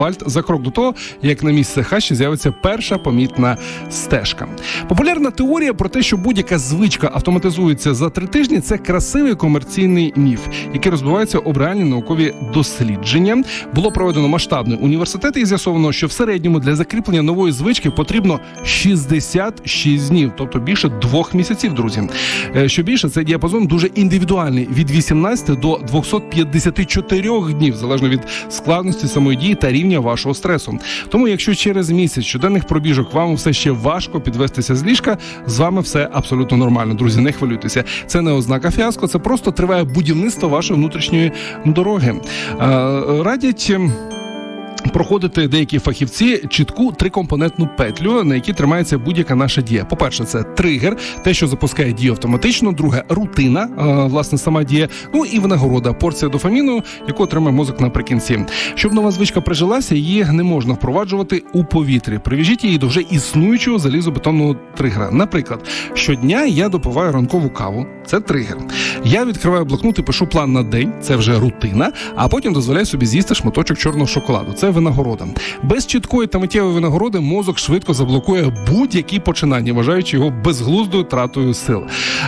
за крок до того, як на місце хащі з'явиться перша помітна стежка. Популярна теорія про те, що будь-яка звичка автоматизується за 3 тижні, це красивий комерційний міф, який розбивається об реальні наукові дослідження. Було проведено масштабний університет і з'ясовано, що в середньому для закріплення нової звички потрібно 66 днів, тобто більше 2 місяців, друзі. Що більше, цей діапазон дуже індивідуальний, від 18 до 254 днів, залежно від складності самої дії та рівня вашого стресу. Тому, якщо через місяць щоденних пробіжок вам все ще важко підвестися з ліжка, з вами все абсолютно нормально, друзі, не хвилюйтеся. Це не ознака фіаско, це просто триває будівництво вашої внутрішньої дороги. Радять проходити деякі фахівці чітку 3-компонентну петлю, на якій тримається будь-яка наша дія. По-перше, це тригер, те, що запускає дію автоматично. Друге, рутина, власне, сама дія. Ну і винагорода, порція дофаміну, яку отримає мозок наприкінці. Щоб нова звичка прижилася, її не можна впроваджувати у повітрі. Прив'яжіть її до вже існуючого залізобетонного тригера. Наприклад, щодня я допиваю ранкову каву. Це тригер. Я відкриваю блокнот і пишу план на день. Це вже рутина. А потім дозволяю собі з'їсти шматочок чорного шоколаду. Це винагорода. Без чіткої та миттєвої винагороди мозок швидко заблокує будь-які починання, вважаючи його безглуздою тратою сил.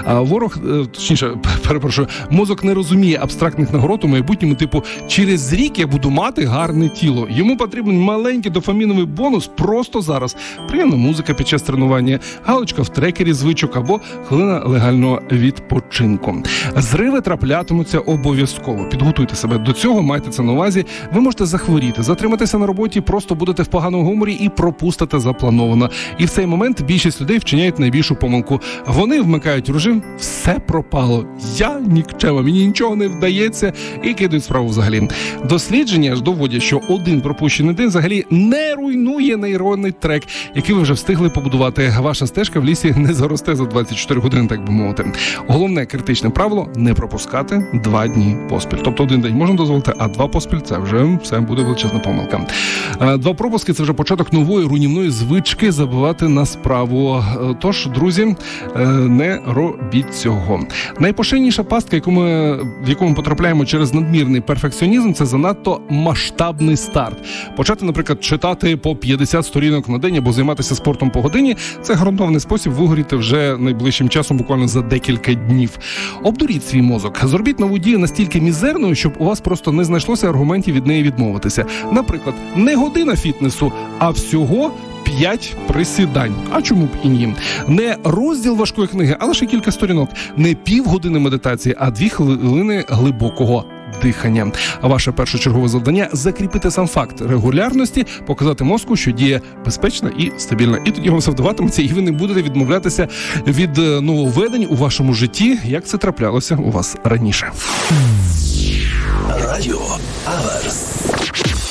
Мозок не розуміє абстрактних нагород у майбутньому, типу, через рік я буду мати гарне тіло. Йому потрібен маленький дофаміновий бонус просто зараз. Приємна музика під час тренування, галочка в трекері звичок або хвилина легального відпочинку. Зриви траплятимуться обов'язково. Підготуйте себе до цього, майте це на увазі. Ви можете захворіти, затриматися на роботі, просто будете в поганому гуморі і пропустите заплановано. І в цей момент більшість людей вчиняють найбільшу помилку. Вони вмикають режим, все пропало. Я нікчема, мені нічого не вдається, і кидають справу взагалі. Дослідження ж доводять, що один пропущений день взагалі не руйнує нейронний трек, який ви вже встигли побудувати. Ваша стежка в лісі не заросте за 24 години, так би мовити. Головне критичне правило – не пропускати 2 дні поспіль. Тобто 1 день можна дозволити, а 2 поспіль – це вже все буде величезна помилка. 2 пропуски – це вже початок нової руйнівної звички забивати на справу. Тож, друзі, не робіть цього. Найпоширеніша пастка, в яку ми потрапляємо через надмірний перфекціонізм – це занадто масштабний старт. Почати, наприклад, читати по 50 сторінок на день або займатися спортом по годині – це гарантований спосіб вигоріти вже найближчим часом, буквально за декілька днів. Обдуріть свій мозок. Зробіть нову дію настільки мізерною, щоб у вас просто не знайшлося аргументів від неї відмовитися. Наприклад, не година фітнесу, а всього 5 присідань. А чому б і ні? Не розділ важкої книги, а лише кілька сторінок. Не півгодини медитації, а 2 хвилини глибокого дихання. А ваше першочергове завдання – закріпити сам факт регулярності, показати мозку, що дія безпечна і стабільна. І тоді вам все вдаватиметься, і ви не будете відмовлятися від нововведень у вашому житті, як це траплялося у вас раніше. Радіо Аверс.